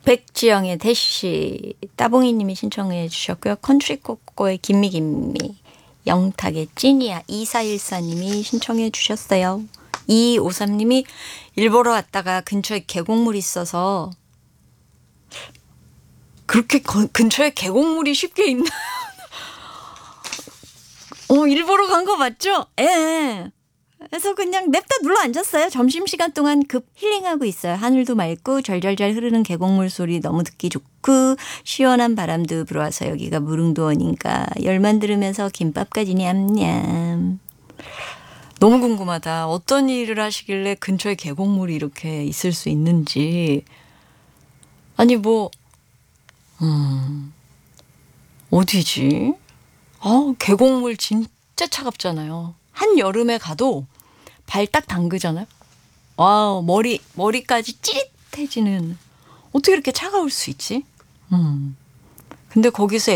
백지영의 대시, 따봉이님이 신청해 주셨고요. 컨트리코코의 김미, 영탁의 찐이야, 2414님이 신청해 주셨어요. 2253님이 일보러 왔다가 근처에 계곡물이 있어서 그렇게 근처에 계곡물이 쉽게 있나? 일보러 간 거 맞죠? 예. 그래서 그냥 냅다 눌러 앉았어요. 점심시간 동안 급 힐링하고 있어요. 하늘도 맑고 절절절 흐르는 계곡물 소리 너무 듣기 좋고 시원한 바람도 불어와서 여기가 무릉도원인가. 열만 들으면서 김밥까지 냠냠. 너무 궁금하다. 어떤 일을 하시길래 근처에 계곡물이 이렇게 있을 수 있는지. 아니 어디지? 계곡물 진짜 차갑잖아요. 한여름에 가도 발 딱 담그잖아요. 와우, 머리까지 찌릿해지는. 어떻게 이렇게 차가울 수 있지? 근데 거기서